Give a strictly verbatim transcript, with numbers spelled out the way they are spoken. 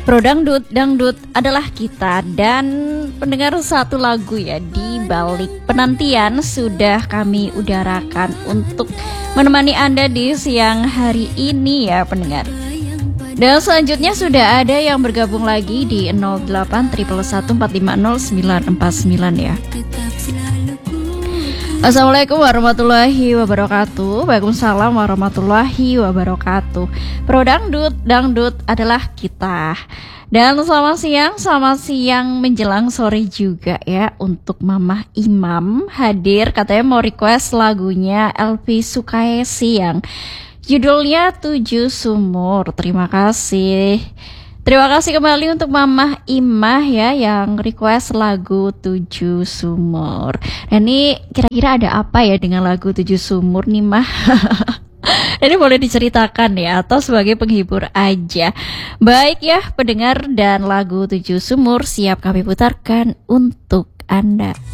Pro Dangdut, Dangdut adalah kita. Dan pendengar, satu lagu ya di balik penantian sudah kami udarakan untuk menemani Anda di siang hari ini ya pendengar. Dan selanjutnya sudah ada yang bergabung lagi di nol delapan satu satu empat lima nol sembilan empat sembilan ya. Assalamualaikum warahmatullahi wabarakatuh. Waalaikumsalam warahmatullahi wabarakatuh. Pro Dangdut, Dangdut adalah kita. Dan selamat siang, selamat siang menjelang sore juga ya untuk Mama Imam hadir, katanya mau request lagunya Elvi Sukaesi yang judulnya Tujuh Sumur. Terima kasih. Terima kasih kembali untuk Mama Imah ya yang request lagu Tujuh Sumur. Dan ini kira-kira ada apa ya dengan lagu Tujuh Sumur nih Mah? Ini boleh diceritakan ya atau sebagai penghibur aja. Baik ya pendengar, dan lagu Tujuh Sumur siap kami putarkan untuk Anda.